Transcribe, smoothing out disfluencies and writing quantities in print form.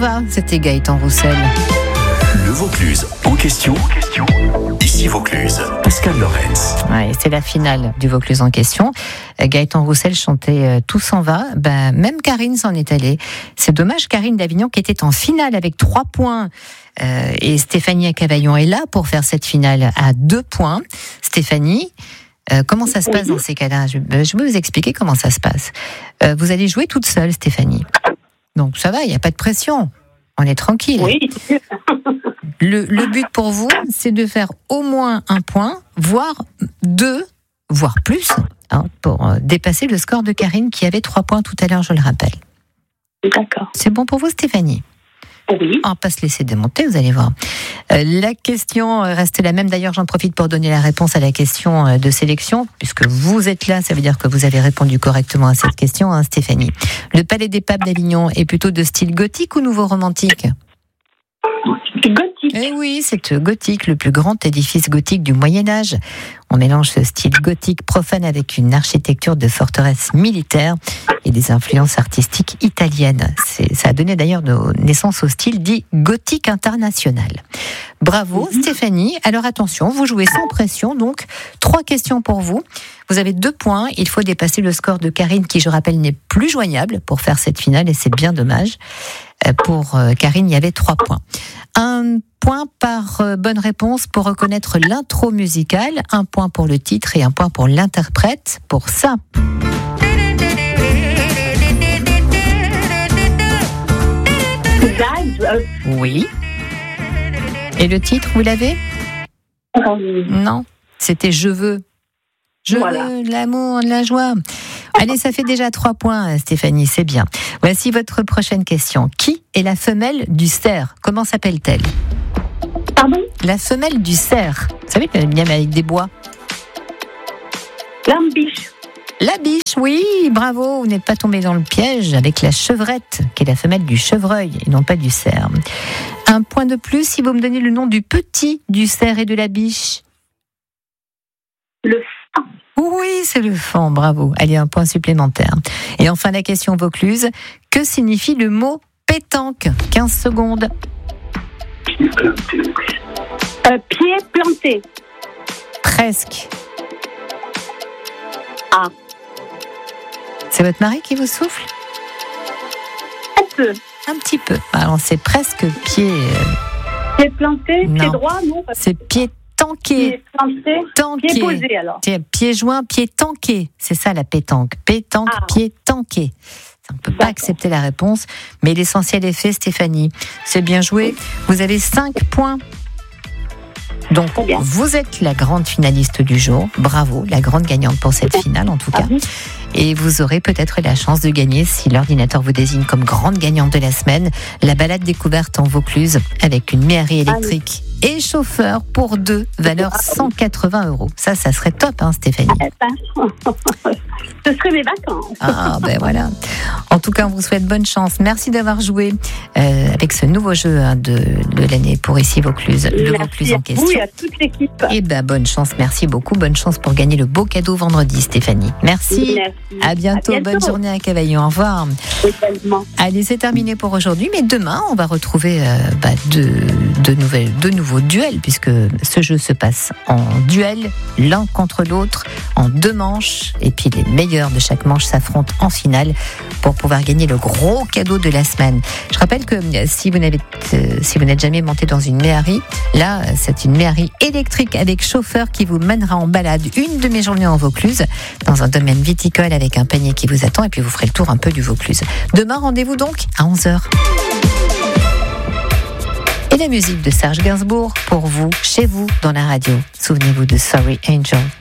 va, c'était Gaëtan Roussel. Le Vaucluse en question. Ici Vaucluse, Pascal Lorenz. Ouais, c'est la finale du Vaucluse en question. Gaëtan Roussel chantait Tout s'en va. Même Karine s'en est allée. C'est dommage, Karine d'Avignon qui était en finale avec 3 points. Et Stéphanie à Cavaillon est là pour faire cette finale à 2 points. Stéphanie, comment ça se passe dans ces cas-là ? Je vais vous expliquer comment ça se passe. Vous allez jouer toute seule, Stéphanie. Donc ça va, il n'y a pas de pression. On est tranquille. Oui. Le but pour vous, c'est de faire au moins 1 point, voire 2, voire plus, pour dépasser le score de Karine qui avait 3 points tout à l'heure, je le rappelle. D'accord. C'est bon pour vous, Stéphanie ? Oui. On va pas se laisser démonter, vous allez voir. La question reste la même. D'ailleurs, j'en profite pour donner la réponse à la question de sélection. Puisque vous êtes là, ça veut dire que vous avez répondu correctement à cette question, Stéphanie. Le Palais des Papes d'Avignon est plutôt de style gothique ou nouveau romantique ? Gothique. Eh oui, c'est gothique, le plus grand édifice gothique du Moyen-Âge. On mélange ce style gothique profane avec une architecture de forteresse militaire et des influences artistiques italiennes. Ça a donné d'ailleurs naissance au style dit gothique international. Bravo Stéphanie. Alors attention, vous jouez sans pression, donc 3 questions pour vous. Vous avez 2 points, il faut dépasser le score de Karine qui, je rappelle, n'est plus joignable pour faire cette finale et c'est bien dommage. Pour Karine, il y avait 3 points. 1 point par bonne réponse pour reconnaître l'intro musicale, 1 point pour le titre et 1 point pour l'interprète. Pour ça. Oui. Et le titre, vous l'avez ? Non, c'était Je veux. Je veux l'amour, la joie. Allez, ça fait déjà 3 points, Stéphanie, c'est bien. Voici votre prochaine question. Qui est la femelle du cerf ? Comment s'appelle-t-elle ? Pardon ? La femelle du cerf. Vous savez qu'elle vient avec des bois. La biche. La biche, oui, bravo, vous n'êtes pas tombé dans le piège avec la chevrette, qui est la femelle du chevreuil et non pas du cerf. 1 point de plus si vous me donnez le nom du petit du cerf et de la biche. Le fan. Oui, c'est le fan, bravo. Allez, 1 point supplémentaire. Et enfin, la question Vaucluse. Que signifie le mot pétanque ? 15 secondes. Pied planté. Presque. Ah. C'est votre mari qui vous souffle ? Un peu. Un petit peu. Alors, c'est presque pied... Pied planté, non. pied droit, non ? C'est pied tanké. Pied planté, Tanké. pied posé alors. Pied joint, pied tanké. C'est ça la pétanque. Pétanque, pied tanké. On ne peut pas accepter la réponse, mais l'essentiel est fait, Stéphanie. C'est bien joué. Vous avez 5 points. Donc, vous êtes la grande finaliste du jour. Bravo, la grande gagnante pour cette finale, en tout cas. Et vous aurez peut-être la chance de gagner, si l'ordinateur vous désigne comme grande gagnante de la semaine, la balade découverte en Vaucluse avec une méhari électrique et chauffeur pour 2, valeur 180 €. Ça serait top, Stéphanie. Ce serait mes vacances. Ah, ben voilà. En tout cas, on vous souhaite bonne chance. Merci d'avoir joué avec ce nouveau jeu de l'année pour ici Vaucluse. Le Vaucluse en question. Oui, à toute l'équipe. Et bonne chance, merci beaucoup. Bonne chance pour gagner le beau cadeau vendredi, Stéphanie. Merci. À bientôt. Bonne journée à Cavaillon. Au revoir. Allez, c'est terminé pour aujourd'hui. Mais demain, on va retrouver de nouveaux duels, puisque ce jeu se passe en duel, l'un contre l'autre, en 2 manches. Et puis les meilleurs de chaque manche s'affrontent en finale pour pouvoir gagner le gros cadeau de la semaine. Je rappelle que si vous n'êtes jamais monté dans une méhari, là, c'est une méhari électrique avec chauffeur qui vous mènera en balade une demi-journée en Vaucluse, dans un domaine viticole avec un panier qui vous attend, et puis vous ferez le tour un peu du Vaucluse. Demain, rendez-vous donc à 11h. Et la musique de Serge Gainsbourg pour vous, chez vous, dans la radio. Souvenez-vous de Sorry Angel.